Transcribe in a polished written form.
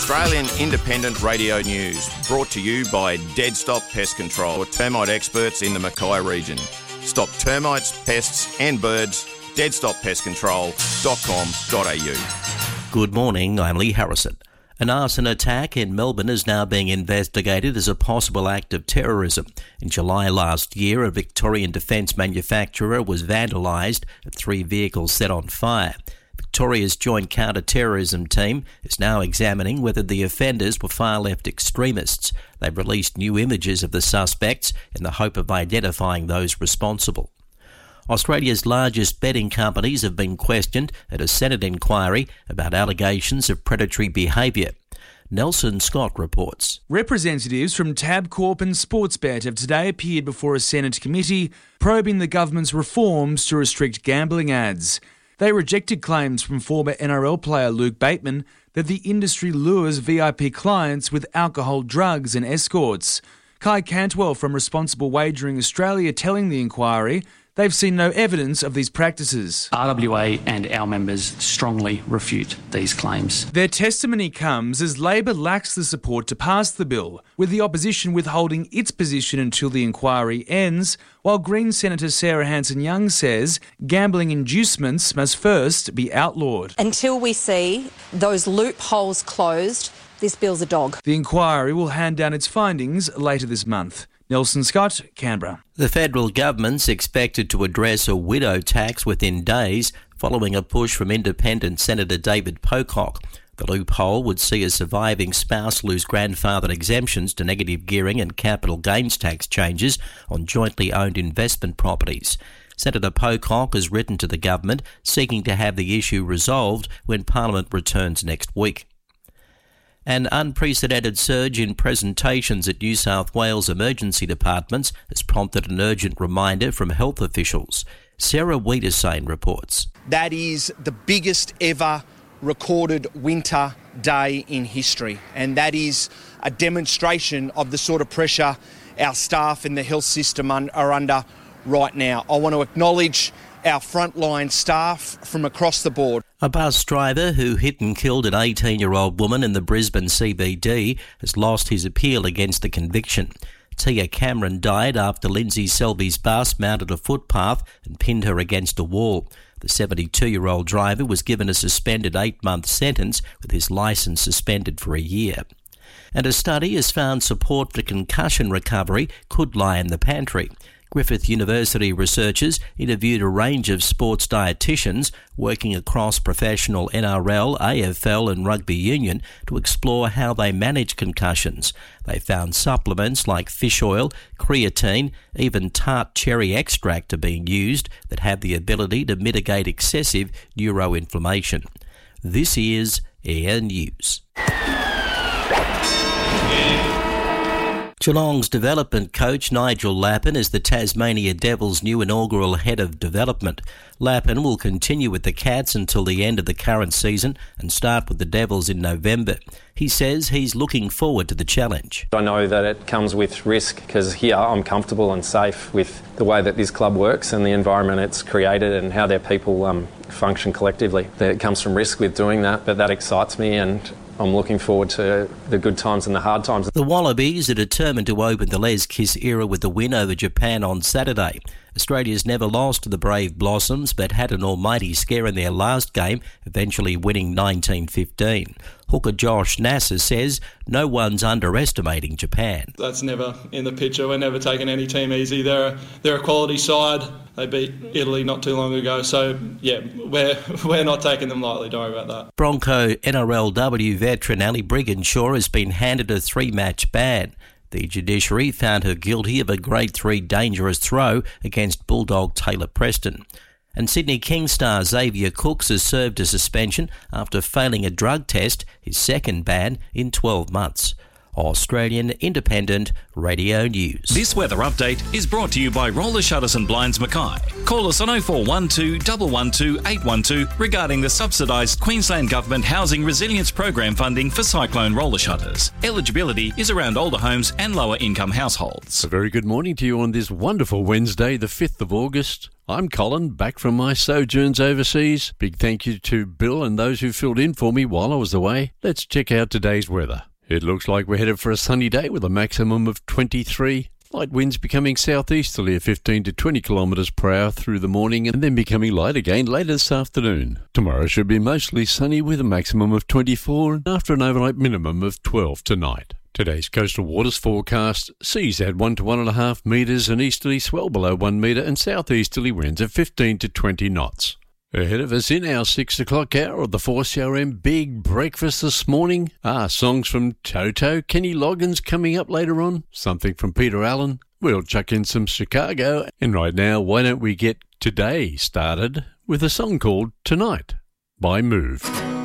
Australian Independent Radio News, brought to you by Dead Stop Pest Control, termite experts in the Mackay region. Stop termites, pests and birds. deadstoppestcontrol.com.au. Good morning, I'm Lee Harrison. An arson attack in Melbourne is now being investigated as a possible act of terrorism. In July last year, a Victorian defence manufacturer was vandalised and 3 vehicles set on fire. Victoria's Joint Counter-Terrorism Team is now examining whether the offenders were far-left extremists. They've released new images of the suspects in the hope of identifying those responsible. Australia's largest betting companies have been questioned at a Senate inquiry about allegations of predatory behaviour. Nelson Scott reports. Representatives from Tabcorp and Sportsbet have today appeared before a Senate committee probing the government's reforms to restrict gambling ads. They rejected claims from former NRL player Luke Bateman that the industry lures VIP clients with alcohol, drugs and escorts. Kai Cantwell from Responsible Wagering Australia telling the inquiry they've seen no evidence of these practices. RWA and our members strongly refute these claims. Their testimony comes as Labor lacks the support to pass the bill, with the opposition withholding its position until the inquiry ends, while Green Senator Sarah Hanson-Young says gambling inducements must first be outlawed. Until we see those loopholes closed, this bill's a dog. The inquiry will hand down its findings later this month. Nelson Scott, Canberra. The federal government's expected to address a widow tax within days following a push from independent Senator David Pocock. The loophole would see a surviving spouse lose grandfathered exemptions to negative gearing and capital gains tax changes on jointly owned investment properties. Senator Pocock has written to the government seeking to have the issue resolved when Parliament returns next week. An unprecedented surge in presentations at New South Wales emergency departments has prompted an urgent reminder from health officials. Sarah Wiedersane reports. That is the biggest ever recorded winter day in history, and that is a demonstration of the sort of pressure our staff in the health system are under right now. I want to acknowledge our frontline staff from across the board. A bus driver who hit and killed an 18-year-old woman in the Brisbane CBD has lost his appeal against the conviction. Tia Cameron died after Lindsay Selby's bus mounted a footpath and pinned her against a wall. The 72-year-old driver was given a suspended 8-month sentence with his licence suspended for a year. And a study has found support for concussion recovery could lie in the pantry. Griffith University researchers interviewed a range of sports dietitians working across professional NRL, AFL and rugby union to explore how they manage concussions. They found supplements like fish oil, creatine, even tart cherry extract are being used that have the ability to mitigate excessive neuroinflammation. This is Air News. Geelong's development coach Nigel Lappin is the Tasmania Devils' new inaugural head of development. Lappin will continue with the Cats until the end of the current season and start with the Devils in November. He says he's looking forward to the challenge. I know that it comes with risk because here I'm comfortable and safe with the way that this club works and the environment it's created and how their people function collectively. There comes some risk with doing that, but that excites me and I'm looking forward to the good times and the hard times. The Wallabies are determined to open the Les Kiss era with the win over Japan on Saturday. Australia's never lost to the Brave Blossoms but had an almighty scare in their last game, eventually winning 19-15. Hooker Josh Nasser says no one's underestimating Japan. That's never in the picture. We're never taking any team easy. They're a quality side. They beat Italy not too long ago. So, yeah, we're not taking them lightly. Don't worry about that. Bronco NRLW veteran Ali Brigginshaw has been handed a 3-match ban. The judiciary found her guilty of a Grade 3 dangerous throw against Bulldog Taylor Preston. And Sydney King star Xavier Cooks has served a suspension after failing a drug test, his second ban in 12 months. Australian Independent Radio News. This weather update is brought to you by Roller Shutters and Blinds Mackay. Call us on 0412 112 812 regarding the subsidised Queensland Government Housing Resilience Program funding for cyclone roller shutters. Eligibility is around older homes and lower income households. A very good morning to you on this wonderful Wednesday, the 5th of August. I'm Colin, back from my sojourns overseas. Big thank you to Bill and those who filled in for me while I was away. Let's check out today's weather. It looks like we're headed for a sunny day with a maximum of 23. Light winds becoming southeasterly at 15 to 20 kilometres per hour through the morning and then becoming light again later this afternoon. Tomorrow should be mostly sunny with a maximum of 24 after an overnight minimum of 12 tonight. Today's coastal waters forecast, seas at 1 to 1.5 metres and easterly swell below 1 metre and southeasterly winds at 15 to 20 knots. Ahead of us in our 6 o'clock hour of the 4CRM Big Breakfast this morning. Songs from Toto, Kenny Loggins coming up later on. Something from Peter Allen. We'll chuck in some Chicago. And right now, why don't we get today started with a song called Tonight by Move.